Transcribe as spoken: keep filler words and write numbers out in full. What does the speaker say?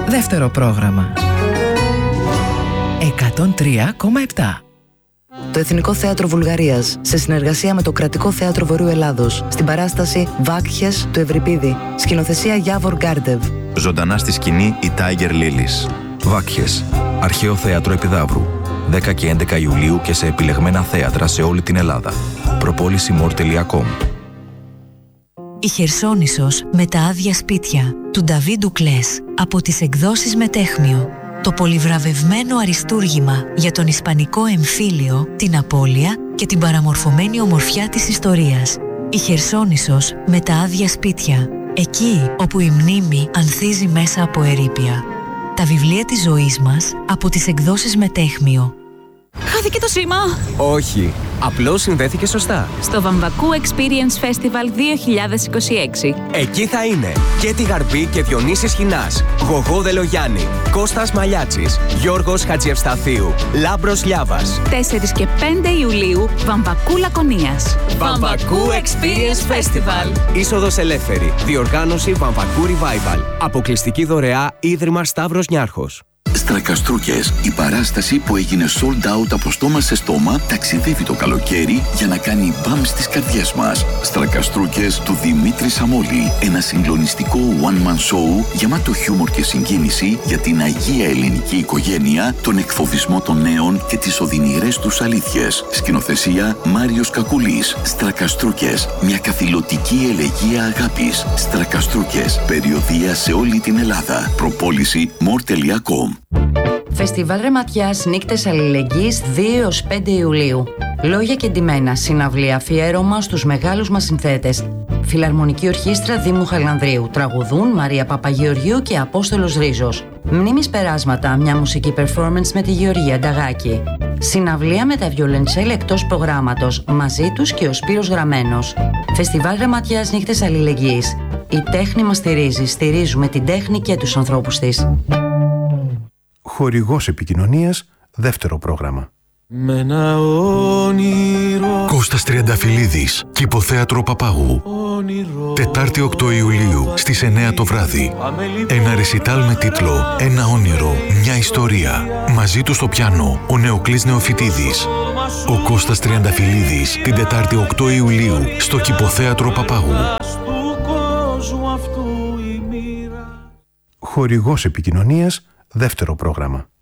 δεύτερο πρόγραμμα. εκατόν τρία κόμμα επτά. Το Εθνικό Θέατρο Βουλγαρίας, σε συνεργασία με το Κρατικό Θέατρο Βορείου Ελλάδος, στην παράσταση Βάκχες του Ευρυπίδη, σκηνοθεσία Γιάβορ Γκάρντεβ. Ζωντανά στη σκηνή η Tiger Lilies. Βάκχες, αρχαίο θέατρο Επιδαύρου. δέκα και έντεκα Ιουλίου και σε επιλεγμένα θέατρα σε όλη την Ελλάδα. προπόληση μορ τελεία κομ. Η Χερσόνησος με τα άδεια σπίτια του Νταβίν Ντουκλές από τις εκδόσεις Μετέχμιο. Το πολυβραβευμένο αριστούργημα για τον ισπανικό εμφύλιο, την απώλεια και την παραμορφωμένη ομορφιά της ιστορίας. Η Χερσόνησος με τα άδεια σπίτια. Εκεί όπου η μνήμη ανθίζει μέσα από ερείπια. Τα βιβλία της ζωής μας από τις εκδόσεις Μετέχμιο. Χάθηκε το σήμα! Όχι, απλώς συνδέθηκε σωστά. Στο Βαμβακού Experience Festival δύο χιλιάδες είκοσι έξι. Εκεί θα είναι και τη Γαρμπή και Διονύσης Χινάς, Γογό Δελογιάννη, Κώστας Μαλιάτσης, Γιώργος Χατζιευσταθίου, Λάμπρος Λιάβας. τέσσερις και πέντε Ιουλίου, Βαμβακού Λακωνίας. Βαμβακού Experience Festival. Είσοδος ελεύθερη. Διοργάνωση Βαμβακού Revival. Αποκλειστική δωρεά Ίδρυμα Σταύρος Νιάρχος. Στρακαστρούκες, η παράσταση που έγινε sold out από στόμα σε στόμα, ταξιδεύει το καλοκαίρι για να κάνει μπαμ στις καρδιές μας. Στρακαστρούκες του Δημήτρη Σαμόλη, ένα συγκλονιστικό one-man show γεμάτο χιούμορ και συγκίνηση για την αγία ελληνική οικογένεια, τον εκφοβισμό των νέων και τις οδυνηρές τους αλήθειες. Σκηνοθεσία Μάριος Κακουλής. Στρακαστρούκες, μια καθηλωτική ελεγεία αγάπης. Στρακαστρούκες, περιοδεία σε όλη την Ελλάδα. προπόληση μορ τελεία κομ. Φεστιβάλ Ρεματιάς Νύκτες Αλληλεγγύης δύο έως πέντε Ιουλίου. Λόγια και ντυμένα, συναυλία, αφιέρωμα στους μεγάλους μας συνθέτες. Φιλαρμονική Ορχήστρα Δήμου Χαλανδρίου. Τραγουδούν Μαρία Παπαγεωργίου και Απόστολος Ρίζος. Μνήμης περάσματα, μια μουσική performance με τη Γεωργία Νταγάκη. Συναυλία με τα βιολεντσέλ εκτός προγράμματος. Μαζί τους και ο Σπύρος Γραμμένος. Φεστιβάλ Ρεματιάς Νύκτες Αλληλεγγύης. Η τέχνη μας στηρίζει. Στηρίζουμε την τέχνη και τους ανθρώπους της. Χορηγός επικοινωνίας, δεύτερο πρόγραμμα. Με ένα όνειρο. Κώστας Τριανταφυλλίδης, Κηποθέατρο Παπάγου. Όνειρο. Τετάρτη οκτώ Ιουλίου στις εννιά το βράδυ. Ένα ρεσιτάλ με τίτλο «Ένα όνειρο, μια ιστορία». Μαζί του στο πιάνο ο Νεοκλής Νεοφυτίδης. Ο Κώστας Τριανταφυλλίδης την Τετάρτη οκτώ Ιουλίου στο Κηποθέατρο Παπάγου. Χορηγός επικοινωνίας, δεύτερο πρόγραμμα.